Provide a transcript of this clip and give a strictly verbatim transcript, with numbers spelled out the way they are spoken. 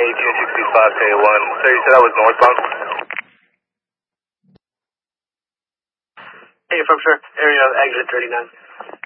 eighteen sixty-five K one. So you said that was northbound? Hey, from sure. Area of exit thirty-nine.